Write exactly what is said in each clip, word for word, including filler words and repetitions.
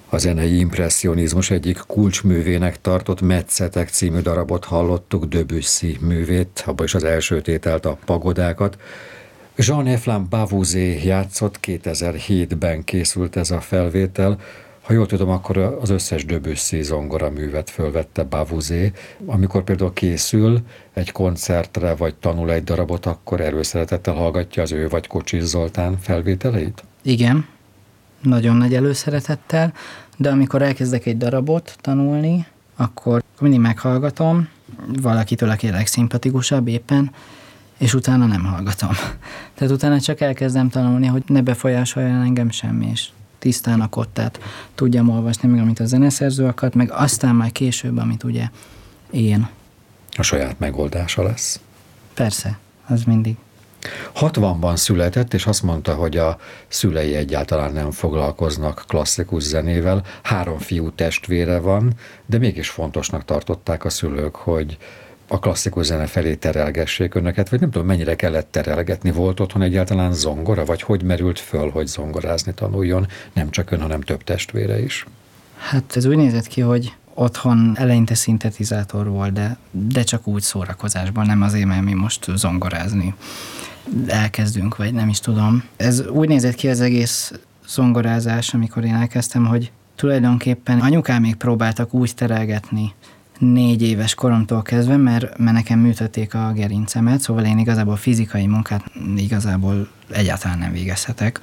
A zenei impresszionizmus egyik kulcsművének tartott Metszetek című darabot hallottuk, Debussy művét, abban is az első tételt, a Pagodákat. Jean-Eflin Bavouzé játszott, kétezer-hétben készült ez a felvétel. Ha jól tudom, akkor az összes Debussy zongora művet fölvette Bavouzé. Amikor például készül egy koncertre, vagy tanul egy darabot, akkor előszeretettel hallgatja az ő vagy Kocsis Zoltán felvételeit? Igen, nagyon nagy előszeretettel, de amikor elkezdek egy darabot tanulni, akkor mindig meghallgatom, valakitől, aki legszimpatikusabb éppen, és utána nem hallgatom. Tehát utána csak elkezdem tanulni, hogy ne befolyásoljon engem semmi, és tisztán a kottát tudjam olvasni, meg amit a zeneszerző akart, meg aztán majd később, amit ugye én. A saját megoldása lesz. Persze, az mindig. hatvanban született, és azt mondta, hogy a szülei egyáltalán nem foglalkoznak klasszikus zenével. Három fiú testvére van, de mégis fontosnak tartották a szülők, hogy a klasszikus zene felé terelgessék önöket, vagy nem tudom, mennyire kellett terelgetni. Volt otthon egyáltalán zongora, vagy hogy merült föl, hogy zongorázni tanuljon, nem csak ön, hanem több testvére is? Hát ez úgy nézett ki, hogy otthon eleinte szintetizátor volt, de, de csak úgy szórakozásban, nem azért, mert mi most zongorázni elkezdünk, vagy nem is tudom. Ez úgy nézett ki az egész zongorázás, amikor én elkezdtem, hogy tulajdonképpen anyukám még próbáltak úgy terelgetni négy éves koromtól kezdve, mert, mert nekem műtötték a gerincemet, szóval én igazából fizikai munkát igazából egyáltalán nem végezhetek.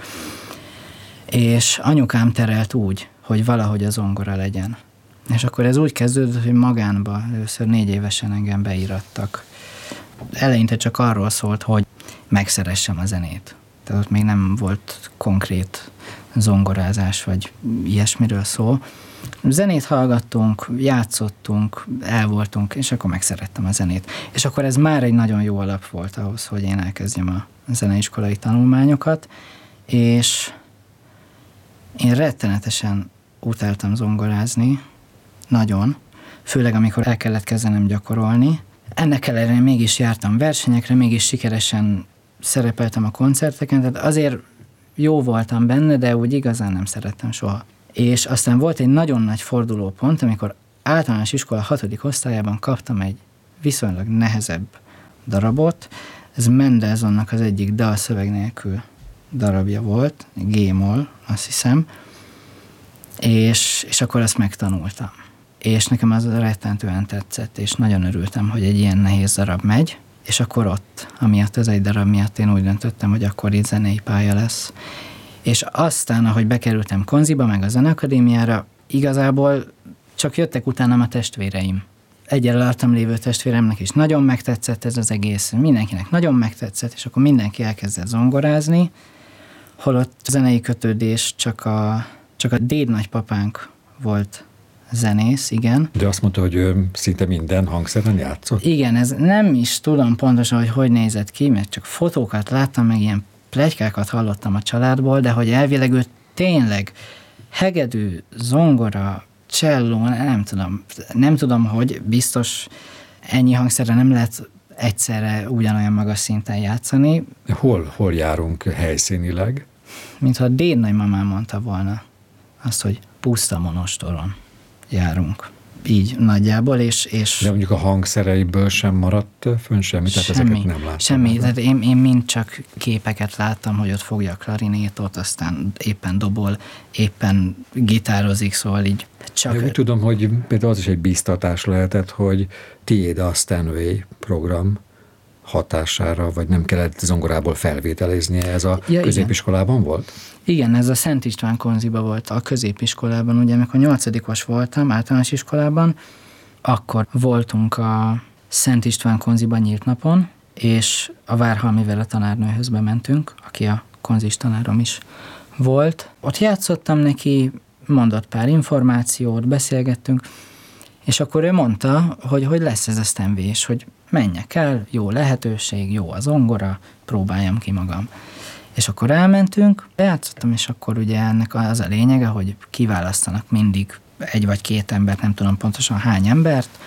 És anyukám terelt úgy, hogy valahogy a zongora legyen. És akkor ez úgy kezdődött, hogy magánba először négy évesen engem beírattak. Eleinte csak arról szólt, hogy megszeressem a zenét. Tehát ott még nem volt konkrét zongorázás, vagy ilyesmiről szó. Zenét hallgattunk, játszottunk, el voltunk, és akkor megszerettem a zenét. És akkor ez már egy nagyon jó alap volt ahhoz, hogy én elkezdjem a zeneiskolai tanulmányokat, és én rettenetesen utáltam zongorázni, nagyon, főleg amikor el kellett kezdenem gyakorolni. Ennek ellenére mégis jártam versenyekre, mégis sikeresen szerepeltem a koncerteken, tehát azért jó voltam benne, de úgy igazán nem szerettem soha. És aztán volt egy nagyon nagy fordulópont, amikor általános iskola hatodik osztályában kaptam egy viszonylag nehezebb darabot. Ez Mendelssohnnak az egyik dalszöveg nélkül darabja volt, G-moll, azt hiszem, és, és akkor azt megtanultam. És nekem az rettentően tetszett, és nagyon örültem, hogy egy ilyen nehéz darab megy, és akkor ott, amiatt ez egy darab miatt én úgy döntöttem, hogy akkor itt zenei pálya lesz. És aztán, ahogy bekerültem konziba, meg a Zeneakadémiára, igazából csak jöttek utánam a testvéreim. Egyel alattam lévő testvéremnek is nagyon megtetszett ez az egész, mindenkinek nagyon megtetszett, és akkor mindenki elkezdett zongorázni, holott a zenei kötődés csak a, csak a déd nagypapánk volt zenész, igen. De azt mondta, hogy ő szinte minden hangszeren játszott? Igen, ez nem is tudom pontosan, hogy hogy nézett ki, mert csak fotókat láttam, meg ilyen pletykákat hallottam a családból, de hogy elvileg ő tényleg hegedű, zongora, cselló, nem tudom, nem tudom, hogy biztos ennyi hangszerre nem lehet egyszerre ugyanolyan magas szinten játszani. Hol, hol járunk helyszínileg? Mintha a déd nagymamám mondta volna azt, hogy puszta monostoron járunk. Így nagyjából, és... és de mondjuk a hangszereiből sem maradt fönn semmi? Tehát semmi, ezeket nem láttam. Semmi, tehát én, én mind csak képeket láttam, hogy ott fogja a klarinétot, aztán éppen dobol, éppen gitározik, szóval így csak... Én úgy tudom, hogy például az is egy bíztatás lehetett, hogy tiéd a Stanway program hatására, vagy nem kellett zongorából felvételiznie, ez a ja, középiskolában igen. volt? Igen, ez a Szent István konziba volt a középiskolában, ugye, amikor nyolcadikos voltam általános iskolában, akkor voltunk a Szent István konziba nyílt napon, és a Várhalmi Vera tanárnőhöz bementünk, aki a konzis tanárom is volt. Ott játszottam neki, mondott pár információt, beszélgettünk, és akkor ő mondta, hogy hogy lesz ez a Stanway, és hogy menjek el, jó lehetőség, jó az zongora, próbáljam ki magam. És akkor elmentünk, játszottam, és akkor ugye ennek az a lényege, hogy kiválasztanak mindig egy vagy két embert, nem tudom pontosan hány embert,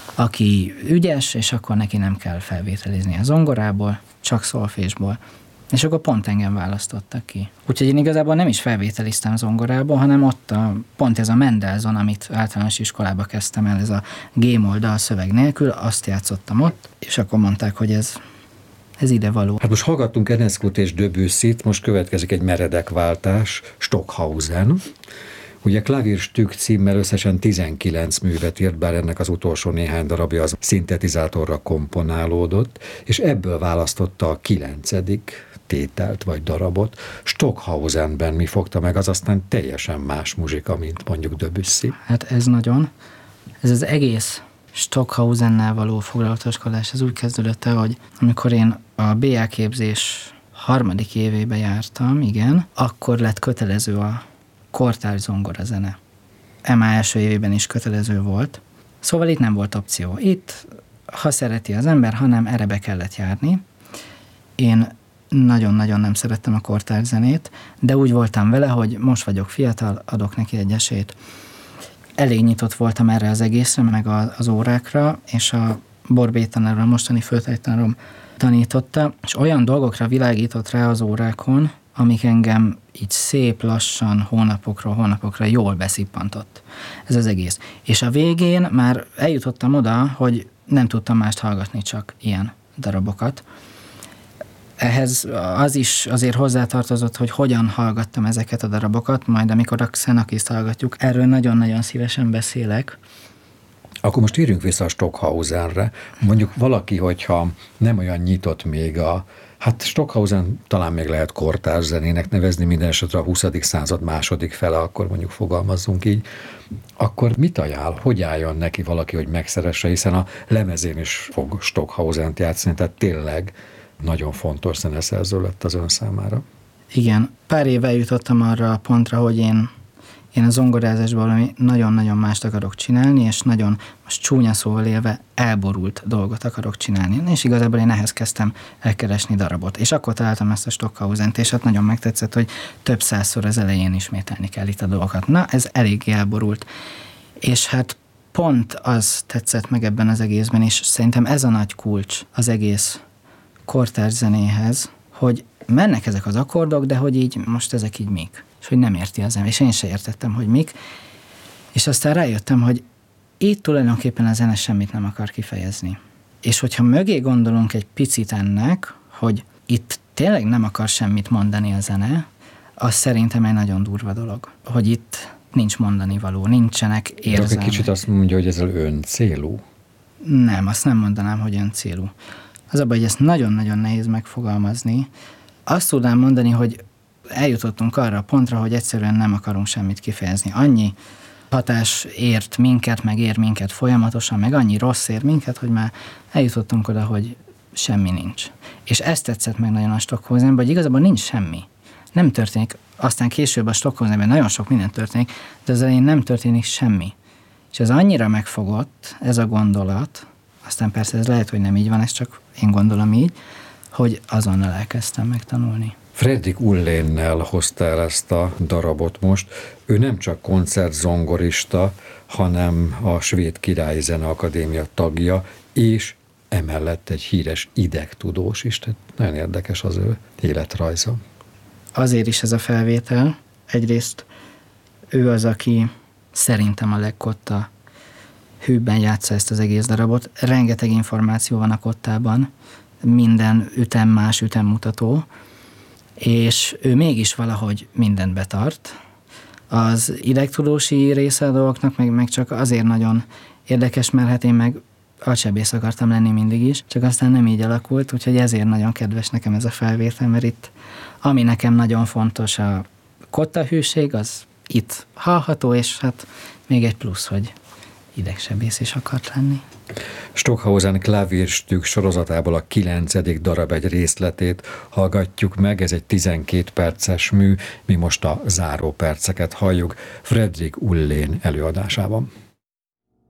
aki ügyes, és akkor neki nem kell felvételizni a zongorából, csak szolfésból. És akkor pont engem választottak ki. Úgyhogy én igazából nem is felvételiztem zongorába, hanem ott a, pont ez a Mendelssohn, amit általános iskolába kezdtem el, ez a G-moll szöveg nélkül, azt játszottam ott, és akkor mondták, hogy ez, ez ide való. Hát most hallgattunk Enescu-t és Debussyt, most következik egy meredek váltás, Stockhausen. Ugye Klavierstück címmel összesen tizenkilenc művet írt, bár ennek az utolsó néhány darabja az szintetizátorra komponálódott, és ebből választotta a kilencedik tételt vagy darabot. Stockhausenben mi fogta meg, az aztán teljesen más muzsika, mint mondjuk Debussy. Hát ez nagyon. Ez az egész Stockhausennel való foglalatoskodás, ez úgy kezdődött el, hogy amikor én a bé á képzés harmadik évébe jártam, igen, akkor lett kötelező a kortárs zongorazene. em á első évében is kötelező volt. Szóval itt nem volt opció. Itt, ha szereti az ember, hanem erre be kellett járni. Én nagyon-nagyon nem szerettem a kortárs zenét, de úgy voltam vele, hogy most vagyok fiatal, adok neki egy esélyt. Elég nyitott voltam erre az egészre, meg az órákra, és a Borbély tanárom, a mostani főtájtanárom tanította, és olyan dolgokra világított rá az órákon, amik engem így szép lassan, hónapokról hónapokra jól beszippantott. Ez az egész. És a végén már eljutottam oda, hogy nem tudtam mást hallgatni, csak ilyen darabokat. Ehhez az is azért hozzátartozott, hogy hogyan hallgattam ezeket a darabokat, majd amikor a Xenakiszt hallgatjuk, erről nagyon-nagyon szívesen beszélek. Akkor most térjünk vissza a Stockhausenre. Mondjuk valaki, hogyha nem olyan nyitott még a Hát Stockhausen talán még lehet kortárs zenének nevezni, minden esetre a huszadik század második fele, akkor mondjuk fogalmazzunk így. Akkor mit ajánl? Hogy álljon neki valaki, hogy megszeresse, hiszen a lemezén is fog Stockhausent játszani, tehát tényleg nagyon fontos zeneszerző lett az ön számára. Igen, pár éve jutottam arra a pontra, hogy én, én a zongorázásban valami nagyon-nagyon mást akarok csinálni, és nagyon, most csúnya szóval élve, elborult dolgot akarok csinálni. És igazából én ehhez kezdtem elkeresni darabot. És akkor találtam ezt a Stockhausent, és hát nagyon megtetszett, hogy több százszor az elején ismételni kell itt a dolgokat. Na, ez eléggé elborult. És hát pont az tetszett meg ebben az egészben, és szerintem ez a nagy kulcs az egész kortárs zenéhez, hogy mennek ezek az akkordok, de hogy így most ezek így mik. És hogy nem érti az ember, és én se értettem, hogy mik. És aztán rájöttem, hogy itt tulajdonképpen a zene semmit nem akar kifejezni. És hogyha mögé gondolunk egy picit ennek, hogy itt tényleg nem akar semmit mondani a zene, az szerintem egy nagyon durva dolog. Hogy itt nincs mondani való, nincsenek érzelmek. De egy kicsit azt mondja, hogy ezzel öncélú? Nem, azt nem mondanám, hogy öncélú. Az a baj, hogy ezt nagyon-nagyon nehéz megfogalmazni. Azt tudnám mondani, hogy eljutottunk arra a pontra, hogy egyszerűen nem akarunk semmit kifejezni. Annyi hatás ért minket, meg ér minket folyamatosan, meg annyi rossz ér minket, hogy már eljutottunk oda, hogy semmi nincs. És ezt tetszett meg nagyon a Stockhausenben, hogy igazából nincs semmi. Nem történik. Aztán később a Stockhausenben nagyon sok minden történik, de az elején nem történik semmi. És ez annyira megfogott, ez a gondolat, aztán persze ez lehet, hogy nem így van, ez csak én gondolom így, hogy azonnal elkezdtem megtanulni. Fredrik Ullénnel hozta el ezt a darabot most. Ő nem csak koncertzongorista, hanem a Svéd Királyi Zeneakadémia tagja, és emellett egy híres idegtudós is. Tehát nagyon érdekes az ő életrajza. Azért is ez a felvétel. Egyrészt ő az, aki szerintem a legkotta hűbben játsza ezt az egész darabot. Rengeteg információ van a kottában, minden ütem más ütemmutató, és ő mégis valahogy mindent betart. Az idegtudósi része a dolgoknak meg, meg csak azért nagyon érdekes, mert hát én meg agysebész akartam lenni mindig is, csak aztán nem így alakult, úgyhogy ezért nagyon kedves nekem ez a felvétel, mert itt, ami nekem nagyon fontos, a kottahűség, az itt hallható, és hát még egy plusz, hogy idegsebész is akart lenni. Stockhausen Klavierstück sorozatából a kilencedik darab egy részletét hallgatjuk meg, ez egy tizenkét perces mű, mi most a záró perceket halljuk Fredrik Ullén előadásában.